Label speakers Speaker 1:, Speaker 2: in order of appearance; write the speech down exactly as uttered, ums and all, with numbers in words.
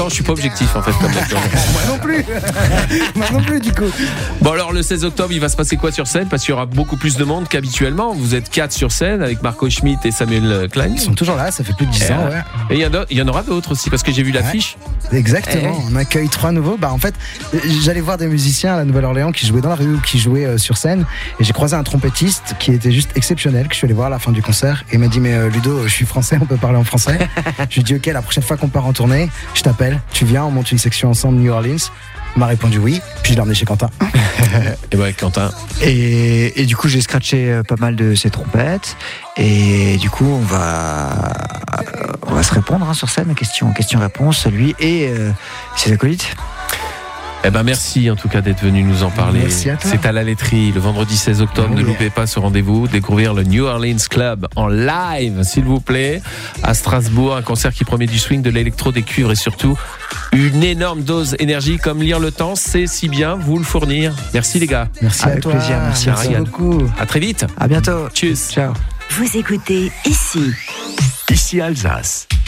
Speaker 1: Je suis pas objectif en fait comme mec.
Speaker 2: Moi non plus. Moi non plus du coup.
Speaker 1: Bon alors le seize octobre il va se passer quoi sur scène? Parce qu'il y aura beaucoup plus de monde qu'habituellement. Vous êtes quatre sur scène avec Marco Schmitt et Samuel Klein.
Speaker 2: Ils sont toujours là, ça fait plus de dix
Speaker 1: et
Speaker 2: ans.
Speaker 1: Ouais. Et il y, il y en aura d'autres aussi parce que j'ai vu l'affiche.
Speaker 2: Ouais, exactement, et... on accueille trois nouveaux. Bah en fait j'allais voir des musiciens à la Nouvelle-Orléans qui jouaient dans la rue ou qui jouaient euh, sur scène et j'ai croisé un trompettiste qui était juste exceptionnel que je suis allé voir à la fin du concert et il m'a dit mais euh, Ludo je suis français, on peut parler en français. Je lui ai dit ok, la prochaine fois qu'on part en tournée je t'appelle, tu viens, on monte une section ensemble New Orleans. Il m'a répondu oui, puis je l'ai emmené chez Quentin.
Speaker 1: Et ouais, Quentin.
Speaker 3: Et, et du coup, j'ai scratché pas mal de ses trompettes. Et du coup, on va, on va se répondre hein, sur scène, question, question-réponse, lui et euh, ses acolytes.
Speaker 1: Eh ben merci en tout cas d'être venu nous en parler.
Speaker 2: Merci à toi.
Speaker 1: C'est à la laiterie le vendredi seize octobre. Oh, ne yeah. loupez pas ce rendez-vous. Découvrir le New Orleans Club en live, s'il vous plaît, à Strasbourg. Un concert qui promet du swing, de l'électro, des cuivres et surtout une énorme dose d'énergie. Comme lire le temps, c'est si bien vous le fournir. Merci les gars.
Speaker 2: Merci
Speaker 3: Avec
Speaker 2: à toi.
Speaker 3: plaisir. Merci,
Speaker 2: merci beaucoup.
Speaker 1: À très vite.
Speaker 3: À bientôt.
Speaker 1: Tchuss.
Speaker 3: Ciao.
Speaker 4: Vous écoutez ici.
Speaker 5: Ici Alsace.